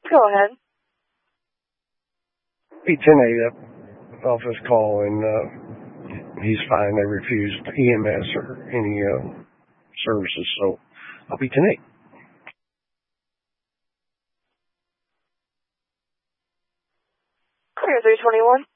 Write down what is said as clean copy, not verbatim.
Go ahead. B10A off his call, and he's fine. They refused EMS or any services, so I'll be 10-8. Clear 321.